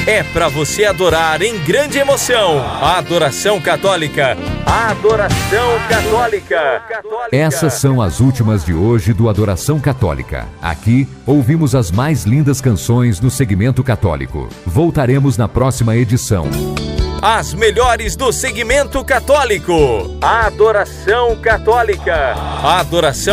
é para você adorar em grande emoção. A adoração católica. A adoração católica. Essas são as últimas de hoje do Adoração Católica. Aqui, ouvimos as mais lindas canções no segmento católico. Voltaremos na próxima edição. As melhores do segmento católico. A adoração católica. A adoração